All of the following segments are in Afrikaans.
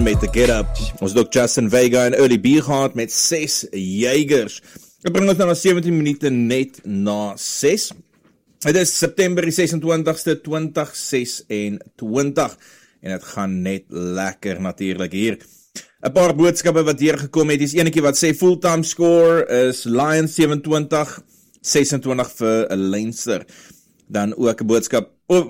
met The Get Up. Ons het ook Justin Vega en Early B gehad met 6 Jaegers. Dit bring ons nou na 17 minute net na 6. Het is September die 26ste 2026 en het gaan net lekker natuurlijk hier. 'n paar boodskappe wat hier gekom het, is enetjie wat sê fulltime score is Lions 27, 26 vir Leinster. Dan ook 'n boodskap,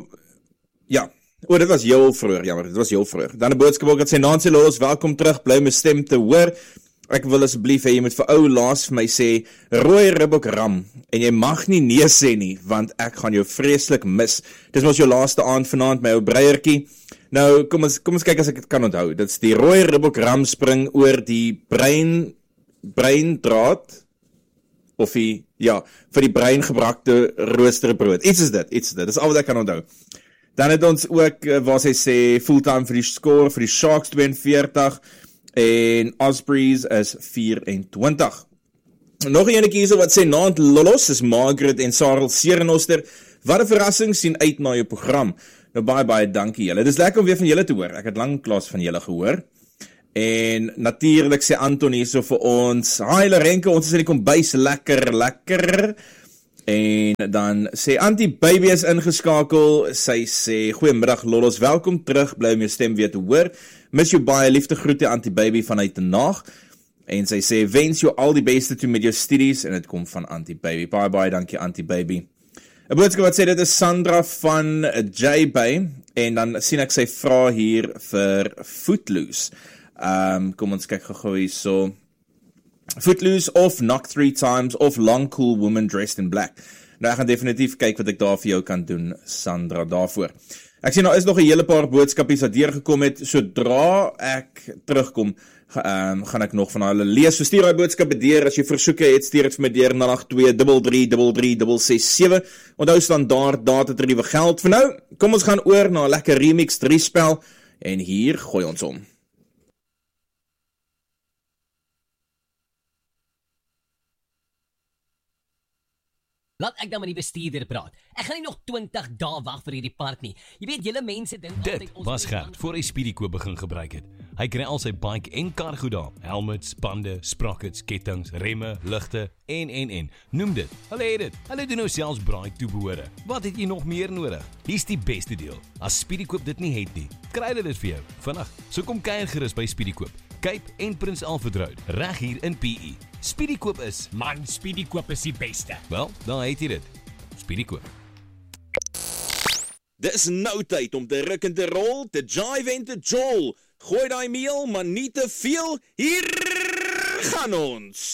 dit was heel vroeër, jammer, dit was heel vroeër. Dan 'n boodskap ook wat sê, Nancy Lolos, welkom terug, bly my stem te hoor. Ek wil asseblief hê jy moet vir ou Laas vir my sê, rooi ribbok ram, en jy mag nie nee sê nie, want ek gaan jou vreeslik mis. Dis mos jou laaste aand vanaand, my ou breiertjie. Nou, kom ons kyk as ek het kan onthou. Dit is die rooi ribbok ram spring oor die breindraad, of vir die breingebrakte roosterbrood. Iets is dit. Dis al wat ek kan onthou. Dan het ons ook, waar sy sê, fulltime vir die score, vir die Sharks 42, en Ospreys is 24. Nog een enetjie hierso wat sê, Naand Lolos, is Margaret en Sarel Serenhoster. Wat 'n verrassing, sien uit na jou program. Nou baie dankie julle. Dis lekker om weer van julle te hoor. Ek het lanklaas van julle gehoor. En natuurlik sê Anton hierso vir ons, hi Larenke, ons is in die kombuis, lekker. En dan sê Antie Baby is ingeskakel. Sy sê, goeiemiddag Lolos, welkom terug, bly om jou stem weer te hoor. Mis jou baie, liefde groete Antie Baby vanuit Den Haag. En sy sê, wens jou al die beste toe met jou studies, en dit kom van Antie Baby. Baie dankie Antie Baby. 'n boodskap wat sê, dit is Sandra van J-Bay, en dan sien ek sy vra hier vir Footloose. Kom ons kyk gou hierso. Footloose of Knock 3 Times of Long Cool Woman Dressed in Black. Nou ek gaan definitief kyk wat ek daar vir jou kan doen, Sandra, daarvoor. Ek sien nou is nog 'n hele paar boodskapies wat deurgekom het. Sodra ek terugkom, gaan ek nog van hulle lees. So stuur daai boodskappe deur as jy versoeke het, stuur dit vir my deur na 0823333667. Onthou standaard datatariewe geld vir nou. Kom ons gaan oor na 'n lekker remix 3 spel en hier gooi ons om. Laat ek dan met die bestuurder praat. Ek gaan nie nog 20 dae wag vir hierdie part nie. Jy weet, julle mense dink altyd Dit was Gert voor hy Speedykoop begin gebruik het. Hy kry al sy bike en kar goed daar. Helmets, bande, sprockets, kettings, remme, ligte en. Noem dit. Hulle het dit. Hulle doen nou selfs braai toebehore. Wat het jy nog meer nodig? Hier's die beste deel. As Speedykoop dit nie het nie, kry hulle dit vir jou vinnig. So kom kuier gerus by Speedykoop. Cape en Prins Alfred Road, reg hier in PE. Speedykoop is, Man, Speedykoop is die beste. wel, dan het jy dit. Speedykoop. Dis nou tyd om te ruk en te rol, te jive en te jol. Gooi daai meel, maar nie te veel. Hier gaan ons.